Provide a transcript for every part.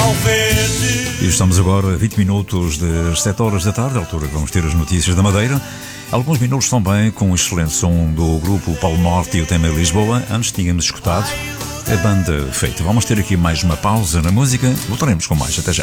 alvete. E estamos agora a 20 minutos das 7 horas da tarde, a altura que vamos ter as notícias da Madeira. Alguns minutos também com o excelente som do grupo Paulo Norte e o tema Lisboa. Antes tínhamos escutado a banda Feito. Vamos ter aqui mais uma pausa na música. Voltaremos com mais. Até já.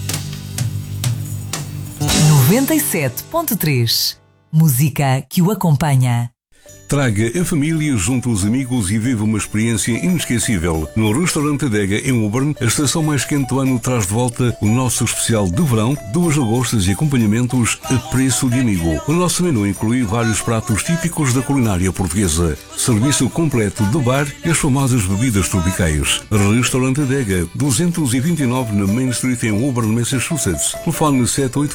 97.3. Música que o acompanha. Traga a família junto aos amigos e viva uma experiência inesquecível. No Restaurante Adega, em Woburn, a estação mais quente do ano traz de volta o nosso especial de verão, 2 lagostas e acompanhamentos a preço de amigo. O nosso menu inclui vários pratos típicos da culinária portuguesa, serviço completo de bar e as famosas bebidas tropicais. Restaurante Adega, 229 na Main Street em Woburn, Massachusetts. Telefone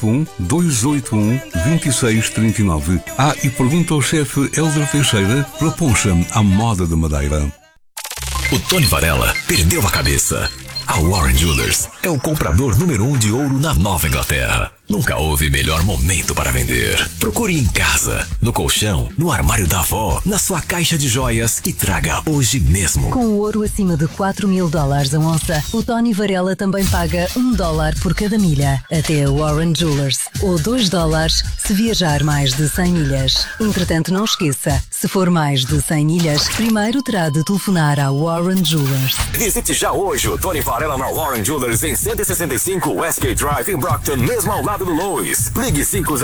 781-281-2639. E pergunta ao chefe Helder Teixeira pela poncha à moda de Madeira. O Tony Varela perdeu a cabeça. A Warren Jewelers é o comprador número 1 de ouro na Nova Inglaterra. Nunca houve melhor momento para vender. Procure em casa, no colchão, no armário da avó, na sua caixa de joias e traga hoje mesmo. Com o ouro acima de $4.000 a onça, o Tony Varela também paga $1 por cada milha. Até a Warren Jewelers. Ou $2 se viajar mais de 100 milhas. Entretanto, não esqueça, se for mais de 100 milhas, primeiro terá de telefonar à Warren Jewelers. Visite já hoje o Tony Varela na Warren Jewelers em 165 Westgate Drive em Brockton, mesmo ao lado do Lois. Ligue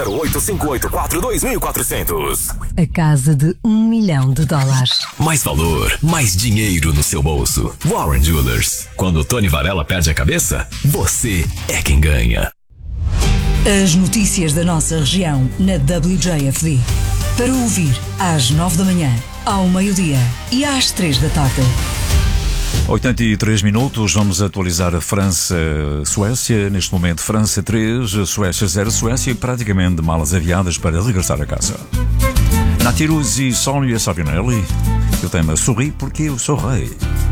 508-584-2400. A casa de $1 milhão. Mais valor, mais dinheiro no seu bolso. Warren Jewelers. Quando o Tony Varela perde a cabeça, você é quem ganha. As notícias da nossa região na WJFD. Para ouvir às 9 da manhã, ao meio-dia e às 3 da tarde. 83 minutos, vamos atualizar a França-Suécia. Neste momento, França 3, Suécia 0. Suécia praticamente de malas aviadas para regressar a casa. Natirus e Sonia Sabinelli. O tema Sorri porque eu sou rei.